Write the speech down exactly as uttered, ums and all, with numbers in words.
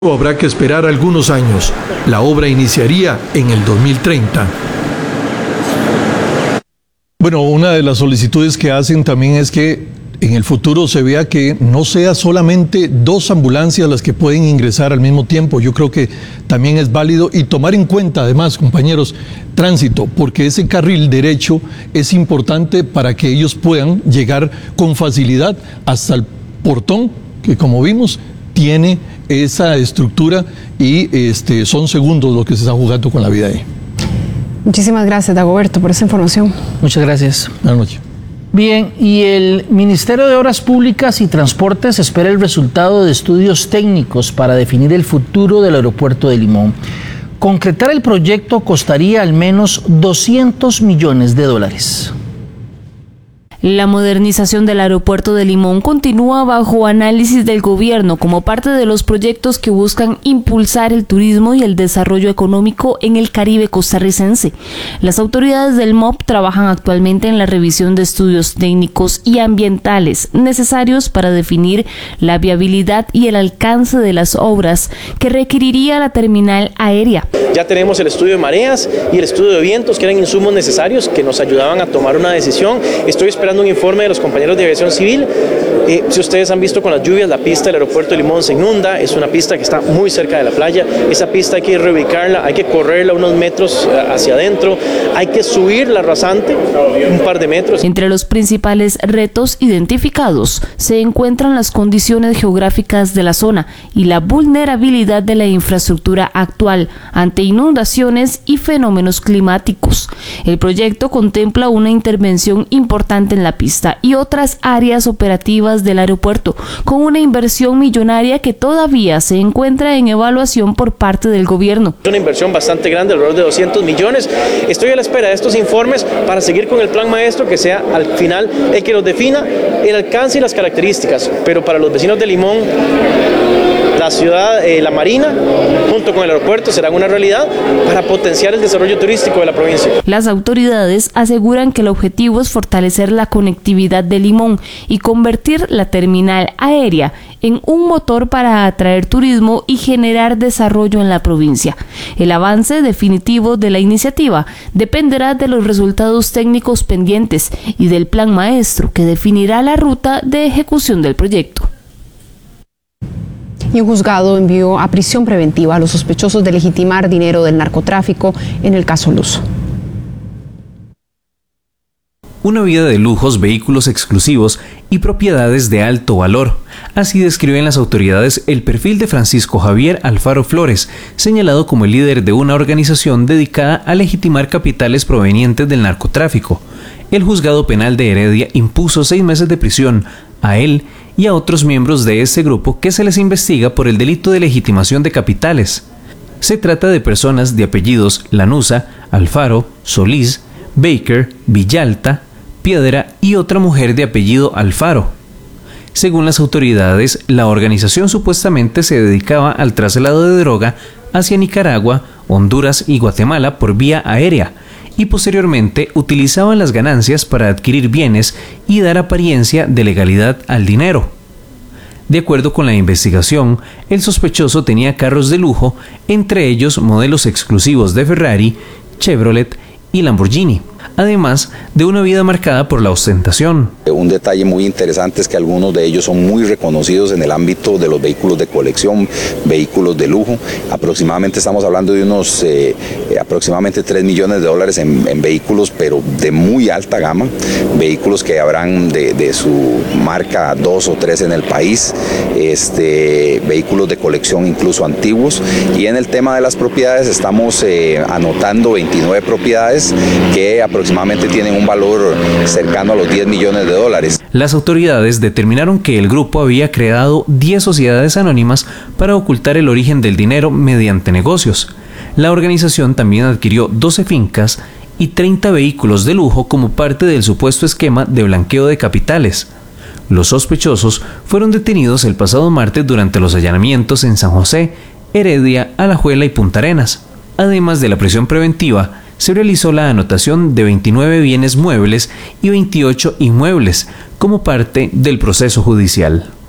Habrá que esperar algunos años. La obra iniciaría en el dos mil treinta. Bueno, una de las solicitudes que hacen también es que en el futuro se vea que no sea solamente dos ambulancias las que pueden ingresar al mismo tiempo. Yo creo que también es válido y tomar en cuenta además, compañeros, tránsito, porque ese carril derecho es importante para que ellos puedan llegar con facilidad hasta el portón, que como vimos, tiene esa estructura y este, son segundos lo que se está jugando con la vida ahí. Muchísimas gracias, Dagoberto, por esa información. Muchas gracias. Buenas noches. Bien, y el Ministerio de Obras Públicas y Transportes espera el resultado de estudios técnicos para definir el futuro del aeropuerto de Limón. Concretar el proyecto costaría al menos doscientos millones de dólares. La modernización del aeropuerto de Limón continúa bajo análisis del gobierno como parte de los proyectos que buscan impulsar el turismo y el desarrollo económico en el Caribe costarricense. Las autoridades del M O P trabajan actualmente en la revisión de estudios técnicos y ambientales necesarios para definir la viabilidad y el alcance de las obras que requeriría la terminal aérea. Ya tenemos el estudio de mareas y el estudio de vientos, que eran insumos necesarios que nos ayudaban a tomar una decisión. Estoy esperando un informe de los compañeros de aviación civil. Eh, si ustedes han visto con las lluvias, la pista del aeropuerto de Limón se inunda, es una pista que está muy cerca de la playa. Esa pista hay que reubicarla, hay que correrla unos metros hacia adentro, hay que subir la rasante un par de metros. Entre los principales retos identificados se encuentran las condiciones geográficas de la zona y la vulnerabilidad de la infraestructura actual ante inundaciones y fenómenos climáticos. El proyecto contempla una intervención importante en la pista y otras áreas operativas del aeropuerto, con una inversión millonaria que todavía se encuentra en evaluación por parte del gobierno. Es una inversión bastante grande, alrededor de doscientos millones. Estoy a la espera de estos informes para seguir con el plan maestro que sea al final el que nos defina el alcance y las características, pero para los vecinos de Limón, la ciudad, eh, la marina, junto con el aeropuerto, serán una realidad para potenciar el desarrollo turístico de la provincia. Las autoridades aseguran que el objetivo es fortalecer la conectividad de Limón y convertir la terminal aérea en un motor para atraer turismo y generar desarrollo en la provincia. El avance definitivo de la iniciativa dependerá de los resultados técnicos pendientes y del plan maestro que definirá la ruta de ejecución del proyecto. Y un juzgado envió a prisión preventiva a los sospechosos de legitimar dinero del narcotráfico en el caso Luso. Una vida de lujos, vehículos exclusivos y propiedades de alto valor. Así describen las autoridades el perfil de Francisco Javier Alfaro Flores, señalado como el líder de una organización dedicada a legitimar capitales provenientes del narcotráfico. El juzgado penal de Heredia impuso seis meses de prisión a él y a otros miembros de este grupo que se les investiga por el delito de legitimación de capitales. Se trata de personas de apellidos Lanuza, Alfaro, Solís, Baker, Villalta, Piedra y otra mujer de apellido Alfaro. Según las autoridades, la organización supuestamente se dedicaba al traslado de droga hacia Nicaragua, Honduras y Guatemala por vía aérea, y posteriormente utilizaban las ganancias para adquirir bienes y dar apariencia de legalidad al dinero. De acuerdo con la investigación, el sospechoso tenía carros de lujo, entre ellos modelos exclusivos de Ferrari, Chevrolet y Lamborghini, además de una vida marcada por la ostentación. Un detalle muy interesante es que algunos de ellos son muy reconocidos en el ámbito de los vehículos de colección, vehículos de lujo. Aproximadamente estamos hablando de unos eh, aproximadamente tres millones de dólares en, en vehículos, pero de muy alta gama, vehículos que habrán de, de su marca dos o tres en el país, este, vehículos de colección incluso antiguos. Y en el tema de las propiedades estamos eh, anotando veintinueve propiedades que aproximadamente tienen un valor cercano a los diez millones de dólares. Las autoridades determinaron que el grupo había creado diez sociedades anónimas para ocultar el origen del dinero mediante negocios. La organización también adquirió doce fincas y treinta vehículos de lujo como parte del supuesto esquema de blanqueo de capitales. Los sospechosos fueron detenidos el pasado martes durante los allanamientos en San José, Heredia, Alajuela y Punta Arenas. Además de la prisión preventiva, se realizó la anotación de veintinueve bienes muebles y veintiocho inmuebles como parte del proceso judicial.